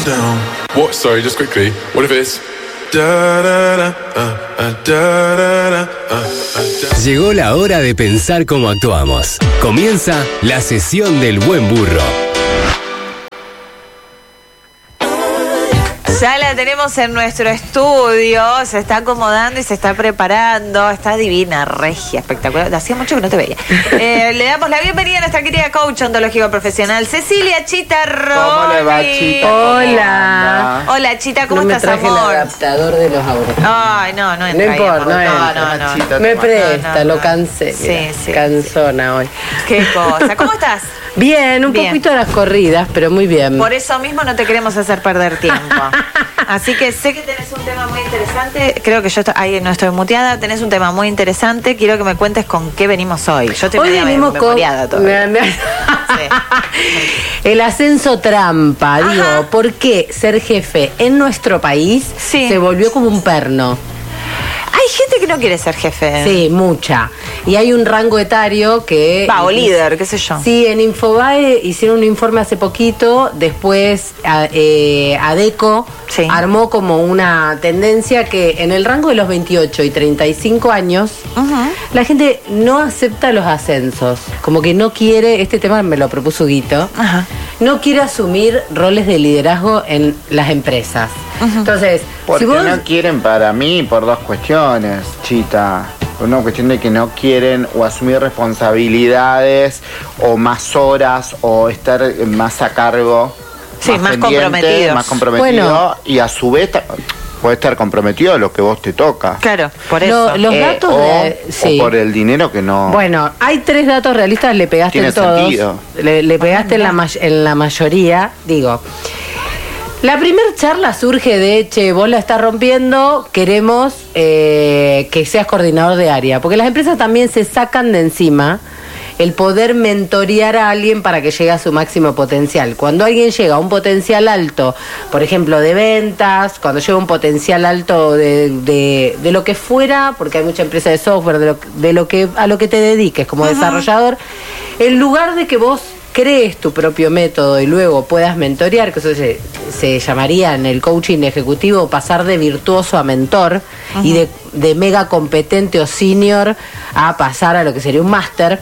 down. What? Sorry, just quickly. What if it's da da da da da da. Llegó la hora de pensar cómo actuamos. Comienza la sesión del buen burro. Ya la tenemos en nuestro estudio, se está acomodando y se está preparando. Está divina, regia, espectacular. Hacía mucho que no te veía. Le damos la bienvenida a nuestra querida coach ontológico profesional, Cecilia Chita Robi. ¿Cómo le va, Chita? Hola. Hola, Chita, ¿cómo estás, amor? No me traje el adaptador de los audífonos. Ay, no No importa, no. Chita, Me toma. presta, lo cansé. Mira, Sí. cansona hoy. Qué cosa. ¿Cómo estás? Bien, un poquito a las corridas, pero muy bien. Por eso mismo no te queremos hacer perder tiempo. Así que sé que tenés un tema muy interesante. Creo que yo ahí no estoy muteada. Tenés un tema muy interesante. Quiero que me cuentes con qué venimos hoy. Yo estoy Hoy media venimos con memoriada todavía. El ascenso trampa. Digo, ¿por qué ser jefe en nuestro país se volvió como un perno? Hay gente que no quiere ser jefe. Sí, mucha. Y hay un rango etario que... O líder, qué sé yo. Sí, en Infobae hicieron un informe hace poquito. Después ADECO armó como una tendencia que en el rango de los 28 y 35 años la gente no acepta los ascensos. Como que no quiere, este tema me lo propuso Guito, no quiere asumir roles de liderazgo en las empresas. Entonces, Porque si vos... no quieren, para mí, por dos cuestiones, Chita. Por una cuestión de que no quieren o asumir responsabilidades o más horas o estar más a cargo. Sí, más comprometidos. Más comprometido. Bueno, y a su vez puede estar comprometido a lo que vos te toca. Claro, por eso. Los datos o por el dinero que no... Bueno, hay 3 datos realistas, le pegaste en todos. Sentido. Le pegaste en la mayoría, digo. La primera charla surge de, che, vos la estás rompiendo, queremos que seas coordinador de área. Porque las empresas también se sacan de encima el poder mentorear a alguien para que llegue a su máximo potencial. Cuando alguien llega a un potencial alto, por ejemplo, de ventas, cuando llega a un potencial alto de lo que fuera, porque hay mucha empresa de software, a lo que te dediques como desarrollador, en lugar de que vos crees tu propio método y luego puedas mentorear, que eso se llamaría en el coaching ejecutivo pasar de virtuoso a mentor y de mega competente o senior a pasar a lo que sería un máster.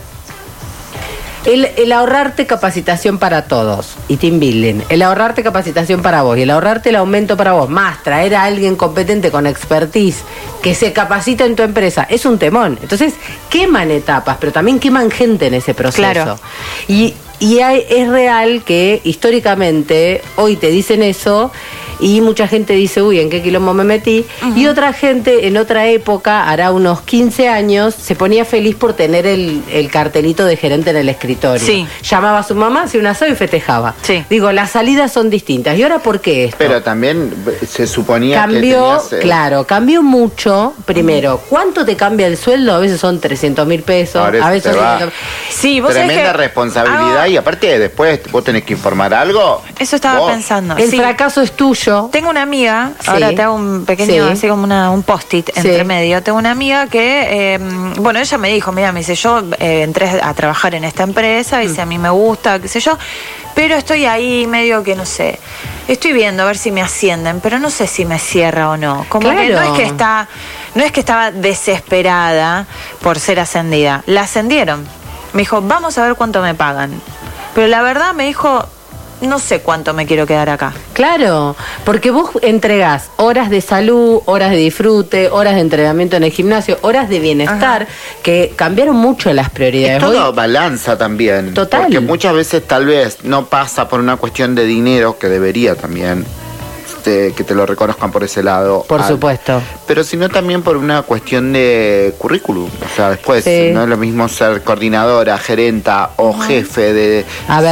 El ahorrarte capacitación para todos y team building, el ahorrarte capacitación para vos y el ahorrarte el aumento para vos, más traer a alguien competente con expertise que se capacita en tu empresa, es un temón. Entonces queman etapas, pero también queman gente en ese proceso. Claro. Y es real que históricamente hoy te dicen eso y mucha gente dice, uy, ¿en qué quilombo me metí? Y otra gente en otra época, hará unos 15 años, se ponía feliz por tener el cartelito de gerente en el escritorio. Sí. Llamaba a su mamá, hacía un asado y festejaba. Sí. Digo, las salidas son distintas. ¿Y ahora por qué esto? Pero también se suponía que tenías... Claro, cambió mucho. Primero, ¿cuánto te cambia el sueldo? A veces son 300.000 pesos, a veces son... Sí, vos tremenda responsabilidad y aparte después vos tenés que informar algo. Eso estaba pensando. El fracaso es tuyo. Tengo una amiga, ahora te hago un pequeño, así como un post-it entre medio. Tengo una amiga que, bueno, ella me dijo, mira, me dice, yo entré a trabajar en esta empresa, dice, a mí me gusta, qué sé yo, pero estoy ahí medio que no sé, estoy viendo a ver si me ascienden, pero no sé si me cierra o no. Como que no es que estaba desesperada por ser ascendida, la ascendieron. Me dijo, vamos a ver cuánto me pagan. Pero la verdad me dijo, no sé cuánto me quiero quedar acá. Claro, porque vos entregás horas de salud, horas de disfrute, horas de entrenamiento en el gimnasio, horas de bienestar, que cambiaron mucho las prioridades. Es todo balanza también. Total. Porque muchas veces tal vez no pasa por una cuestión de dinero, que debería también, que te lo reconozcan por ese lado. Por supuesto. Pero sino también por una cuestión de currículum. O sea, después no es lo mismo ser coordinadora, gerenta o jefe de...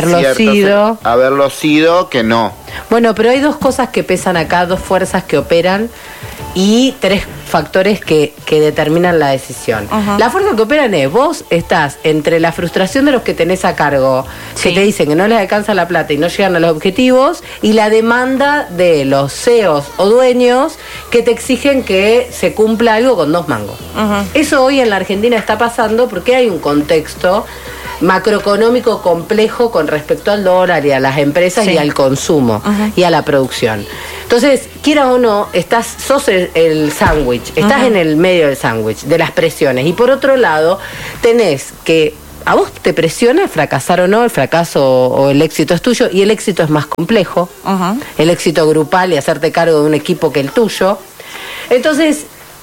Haberlo sido que no. Bueno, pero hay 2 cosas que pesan acá, 2 fuerzas que operan y 3 factores que determinan la decisión. La fuerza que operan es, vos estás entre la frustración de los que tenés a cargo, que te dicen que no les alcanza la plata y no llegan a los objetivos, y la demanda de los CEOs o dueños que te exigen que se cumpla algo con 2 mangos. Eso hoy en la Argentina está pasando porque hay un contexto macroeconómico complejo con respecto al dólar y a las empresas y al consumo y a la producción. Entonces, quiera o no, sos el sándwich, estás en el medio del sándwich, de las presiones. Y por otro lado, tenés que a vos te presiona fracasar o no, el fracaso o el éxito es tuyo, y el éxito es más complejo, el éxito grupal y hacerte cargo de un equipo que el tuyo. Entonces,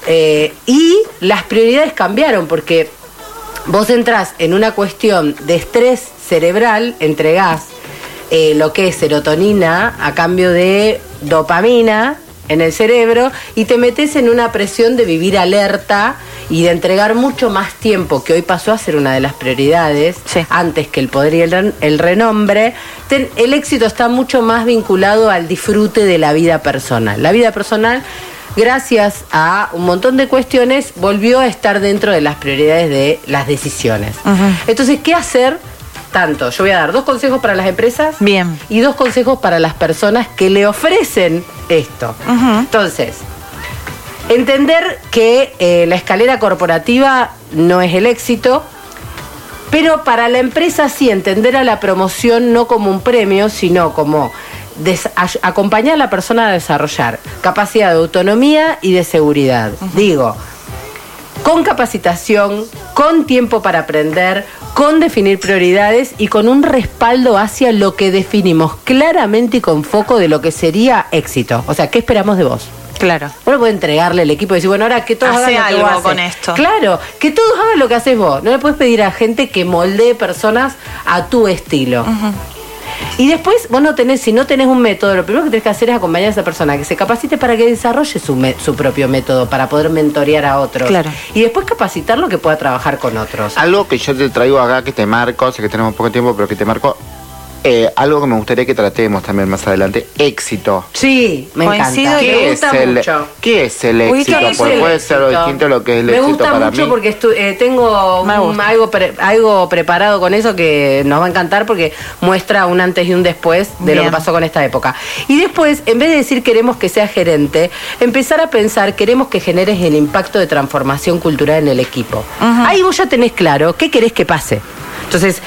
y las prioridades cambiaron, porque vos entrás en una cuestión de estrés cerebral, entregás lo que es serotonina a cambio de dopamina en el cerebro, y te metes en una presión de vivir alerta y de entregar mucho más tiempo, que hoy pasó a ser una de las prioridades, antes que el poder y el renombre. El éxito está mucho más vinculado al disfrute de la vida personal. La vida personal, gracias a un montón de cuestiones, volvió a estar dentro de las prioridades de las decisiones. Entonces, ¿qué hacer? Tanto, yo voy a dar 2 consejos para las empresas. Bien. Y 2 consejos para las personas que le ofrecen esto. Entonces, entender que la escalera corporativa no es el éxito, pero para la empresa sí, entender a la promoción no como un premio, sino como acompañar a la persona a desarrollar capacidad de autonomía y de seguridad. Digo, con capacitación, con tiempo para aprender, con definir prioridades y con un respaldo hacia lo que definimos claramente y con foco de lo que sería éxito. O sea, ¿qué esperamos de vos? Claro. Uno puede entregarle al equipo y decir, bueno, ahora que todos hagan lo que algo vos haces. con esto. Claro, que todos hagan lo que haces vos. No le puedes pedir a gente que moldee personas a tu estilo. Y después, vos si no tenés un método, lo primero que tenés que hacer es acompañar a esa persona que se capacite para que desarrolle su propio método, para poder mentorear a otros. Claro. Y después capacitarlo que pueda trabajar con otros. Algo que yo te traigo acá, que te marco, sé que tenemos poco tiempo, pero que te marco, algo que me gustaría que tratemos también más adelante, éxito. Sí, me Coincido encanta. y Me gusta mucho. ¿Qué es el éxito? ¿qué es Porque el puede ser lo éxito? distinto a lo que es el me éxito gusta para mucho mí. porque tengo algo preparado con eso que nos va a encantar, porque muestra un antes y un después de lo que pasó con esta época. Y después, en vez de decir queremos que sea gerente, empezar a pensar queremos que generes el impacto de transformación cultural en el equipo. Ahí vos ya tenés claro qué querés que pase. Entonces,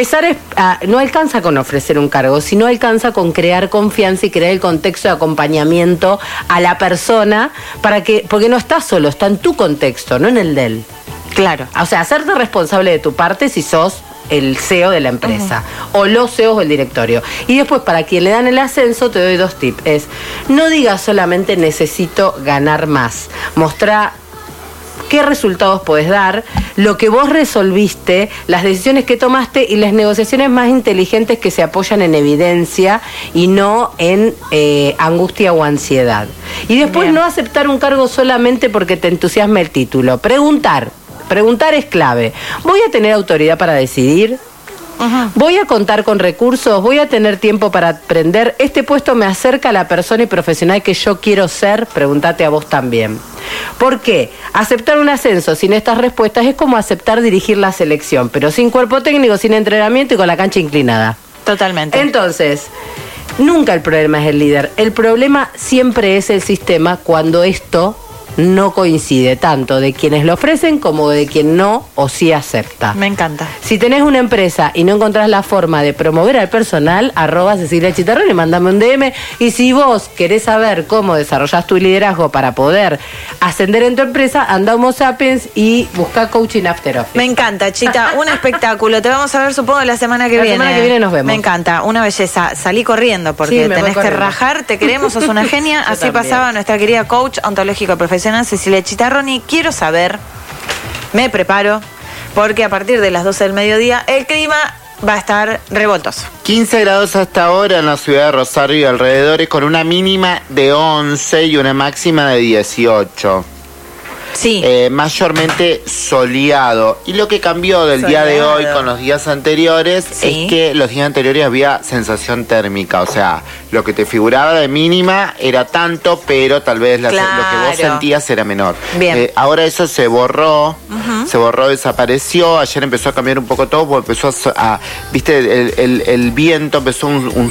no alcanza con ofrecer un cargo, sino alcanza con crear confianza y crear el contexto de acompañamiento a la persona, porque no estás solo, está en tu contexto, no en el de él. Claro. O sea, hacerte responsable de tu parte si sos el CEO de la empresa o los CEOs del directorio. Y después, para quien le dan el ascenso, te doy 2 tips. No digas solamente necesito ganar más. Mostrá qué resultados podés dar, lo que vos resolviste, las decisiones que tomaste y las negociaciones más inteligentes que se apoyan en evidencia y no en angustia o ansiedad. Y después no aceptar un cargo solamente porque te entusiasma el título. Preguntar es clave. ¿Voy a tener autoridad para decidir? ¿Voy a contar con recursos? ¿Voy a tener tiempo para aprender? ¿Este puesto me acerca a la persona y profesional que yo quiero ser? Pregúntate a vos también. ¿Por qué? Aceptar un ascenso sin estas respuestas es como aceptar dirigir la selección, pero sin cuerpo técnico, sin entrenamiento y con la cancha inclinada. Totalmente. Entonces, nunca el problema es el líder. El problema siempre es el sistema cuando esto no coincide tanto de quienes lo ofrecen como de quien no o sí acepta. Me encanta. Si tenés una empresa y no encontrás la forma de promover al personal, @Cecilia Chitarroni, mandame un DM. Y si vos querés saber cómo desarrollás tu liderazgo para poder ascender en tu empresa, anda a Homo Sapiens y busca Coaching After Office. Me encanta, Chita, un espectáculo. Te vamos a ver, supongo, la semana que viene. La semana que viene nos vemos. Me encanta, una belleza. Salí corriendo porque Sí, me tenés voy que corriendo. rajar, te queremos, sos una genia. Yo Así también. pasaba nuestra querida coach ontológico profesional Cecilia Chitarroni. Quiero saber, me preparo, porque a partir de las 12 del mediodía el clima va a estar revoltoso. 15 grados hasta ahora en la ciudad de Rosario y alrededores, con una mínima de 11 y una máxima de 18. Sí. Mayormente soleado. Y lo que cambió del día de hoy con los días anteriores es que los días anteriores había sensación térmica. O sea, lo que te figuraba de mínima era tanto, pero tal vez lo que vos sentías era menor. Bien. Ahora eso se borró, desapareció. Ayer empezó a cambiar un poco todo, porque empezó viste, el viento empezó un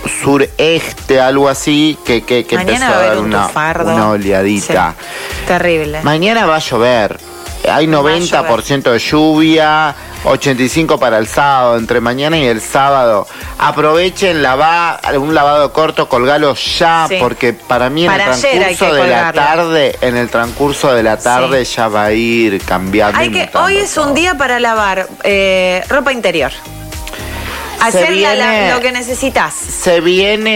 sureste, algo así, que empezó a dar una oleadita. Sí. Terrible. Mañana va a llover. Hay 90% de lluvia, 85 para el sábado, entre mañana y el sábado. Aprovechen, un lavado corto, colgalo ya, porque para mí en el transcurso de la tarde ya va a ir cambiando. Hoy es un día para lavar ropa interior. Hacer lo que necesitas. Se viene